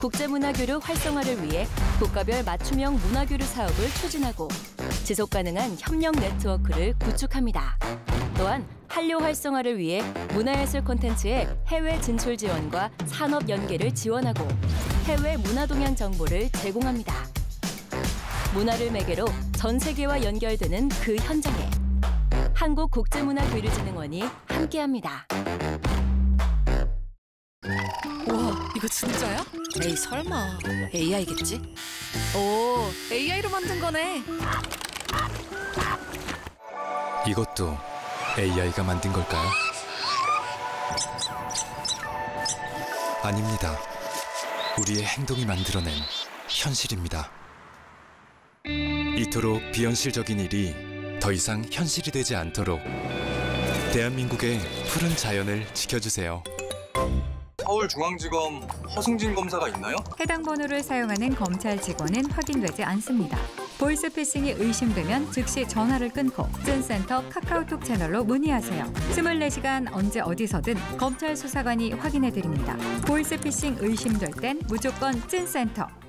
국제문화교류 활성화를 위해 국가별 맞춤형 문화교류 사업을 추진하고 지속가능한 협력 네트워크를 구축합니다. 또한 한류 활성화를 위해 문화예술 콘텐츠의 해외 진출 지원과 산업 연계를 지원하고 해외 문화 동향 정보를 제공합니다. 문화를 매개로 전 세계와 연결되는 그 현장에 한국국제문화교류진흥원이 함께합니다. 와, 이거 진짜야? 에이, 설마. AI겠지? 오, AI로 만든 거네. 이것도 AI가 만든 걸까요? 아닙니다. 우리의 행동이 만들어낸 현실입니다. 이토록 비현실적인 일이 더 이상 현실이 되지 않도록 대한민국의 푸른 자연을 지켜주세요. 서울중앙지검 허승진 검사가 있나요? 해당 번호를 사용하는 검찰 직원은 확인되지 않습니다. 보이스피싱이 의심되면 즉시 전화를 끊고 찐센터 카카오톡 채널로 문의하세요. 24시간 언제 어디서든 검찰 수사관이 확인해드립니다. 보이스피싱 의심될 땐 무조건 찐센터